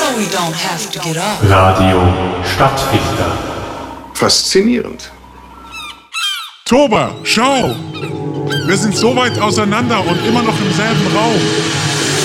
so we don't have to get up. Radio Stadtfilter. Faszinierend. Toba, schau! Wir sind so weit auseinander und immer noch im selben Raum.